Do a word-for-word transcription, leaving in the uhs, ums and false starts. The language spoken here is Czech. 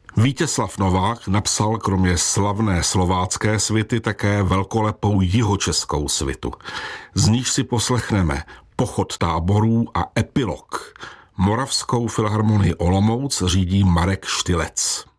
Vítězslav Novák napsal kromě slavné slovácké svity také velkolepou jihočeskou svitu. Z níž si poslechneme Pochod táborů a epilog. Moravskou filharmonii Olomouc řídí Marek Štylec.